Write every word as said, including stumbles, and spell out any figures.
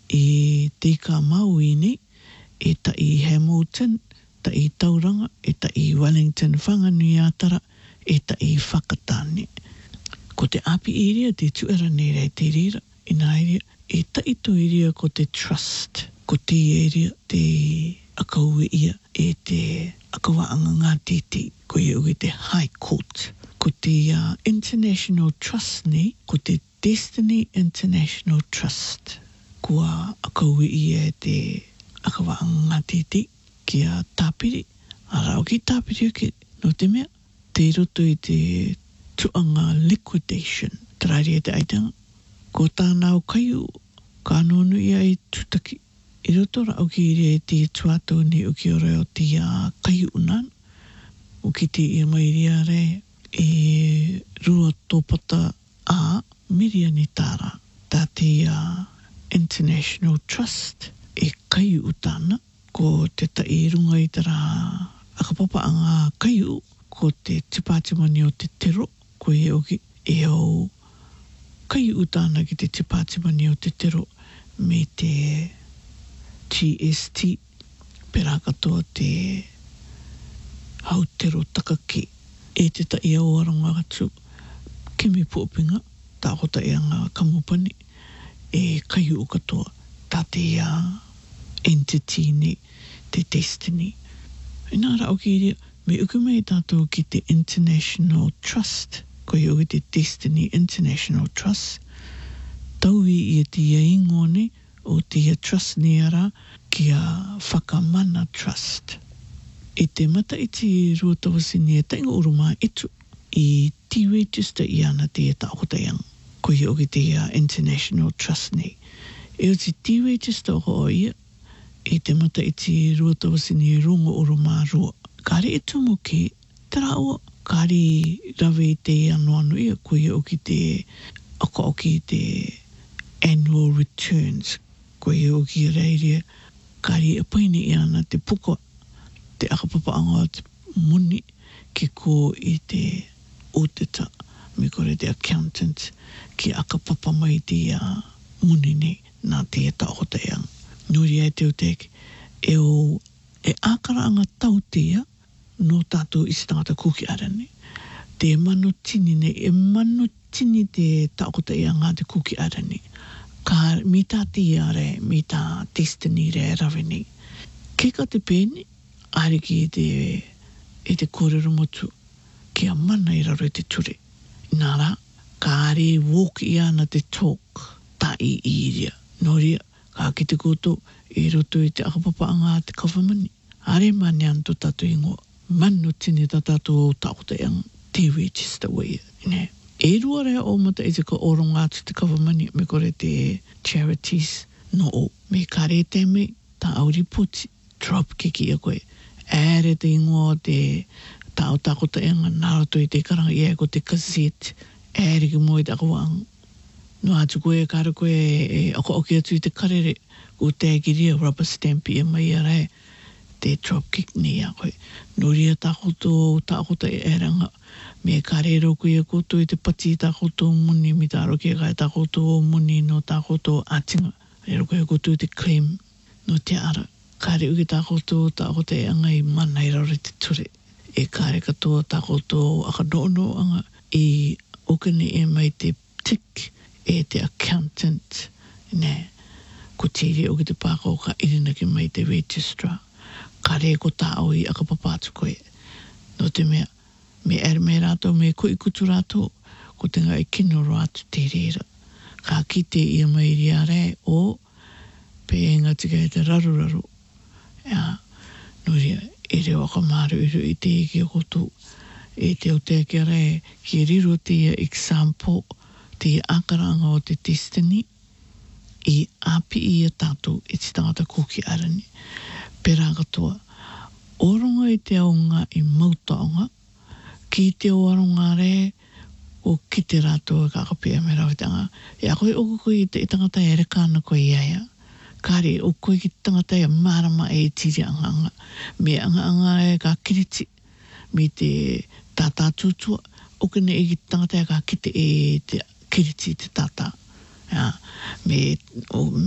e te ka maui ni, e ta i Hamilton, ta i Tauranga, e ta i Wellington Whanganuiatara, e ta i Whakatane. Ko te api iria te tuera nei rei te rira, ina iria, e ta ito iria ko te trust, ko te iria te akaue ia, e te akawaanga ngā titi, ko ia ui te High Court. Ko te uh, International Trust ni, ko te Destiny International Trust. Kua akaue ia e te akawaanga ngā titi, kia tāpiri, arao ki tāpiri ake, no te mea, te roto i te tuanga liquidation, tarari e te aitanga. Ko tānau kaiu, ka nonu ia i tutaki. I roto rao ki ire e te tuato ni uki o reo te uh, kaiu unan. Uki te ia mai ria re e rua tōpata a miria ni tāra. Tā te uh, International Trust e kaiu utana. Ko te tai runga i tara akapapa a ngā kaiu. Ko te tipātimani o te tero. Ko e oki e au kai utana ki te tipātimani o te tero me te G S T, pera katoa te hautero takaki e te ta ia o aronga atu kimi puopinga, tā hota e anga kamupani e kai u katoa tā te uh, entity ni, te destiny. E nā rao ki rea, me uku mai tātou ki te International Trust, ko i oki te Destiny International Trust, taui i te ia ingone o te ia trust ni ara ki a Whakamana Trust. E te mata i te ruatawasini e tainga uruma etu i ti register i ana te e taokotaiang, ko i oki te uh, International Trust ni. E o te ti register o ia, e te mata i te ruatawasini e rungo uruma rua. Kare e tumu ki, tera ua, kari rawe i te anu anu ia, ko i oki te, aka oki te annual returns, ko i oki reiria, kari e paini i ana te puka, te akapapaanga o te muni, ki ko i te auditor, me kore te accountant, ki akapapa mai te uh, muni nei, nā te e taokoteang. Nuri ai te uteki, e o, e ākara anga tau tea, no tātou i tangata kuki arani. Te manu tini nei, e manu tini te taokotea ngā te kuki arani. Ka mi tā tia re, mi tā destiny re rawe nei. Keka te pēni, are ki e te, e te kōrero motu, kia mana i raro te ture. Nara, ka are walk i ana te talk, tā i iria. Noria, ka ki te koto, e roto i te akapapaanga te kawhamani. Are mani anto tātou ingoa. Manu tini ta tātou o taokoteang te register wei. Ne? E rua rea o mata i te ka oronga atu te kawhamani me kore te charities no o. Me kare te me, ta auri puti, drop kiki a koe. Ere te ingoa te tao taokoteanga narato i te karanga ia ko te gazette. Ere ki mo i te akawang. No atu koe kare koe e ako oki atu i te karere. Ko te agiria rubber stamp i mai a rea. Te dropkick ni a koe. Noria takoto, takota e eranga. Me karero koe a koto i te pati takoto muni, mi taro kia kai takoto muni no takoto atinga. Rero koe a koto i te claim no te ara. Kare uki takoto, takota e anga i mana i raro te ture. E kare katoa takoto aka nono anga i okane e mai te tick e te accountant. Ne, ko tere uki te pāko ka irina ki mai te registrar. Kare ko tāo i aka papātu koe. No te mea, me ere me rātou, me koi kutu rātou, ko te ngai kino rātu te reira. Ka kite ia mai ria re o pe enga tika e te raru raru. Ja, no ria, e reo aka māru iru i te ike koto, e te o te ake re, ki riro te ia example, te akaranga o te destiny, i api i a tātou, e te tangata kuki arani. Pera katoa, oronga i te aonga i mautaonga, ki te o aronga re, o ki te rātua ka kapia me rawitanga. E a koe oko koe i te tangata e rekana koe iaia. Kare, o koe ki tangata e marama e tiri anga anga. Me anga anga e ka kiriti, me te tata tutua, o kene e ki tangata e ka kite e te kiriti te tata. Ja, me, o,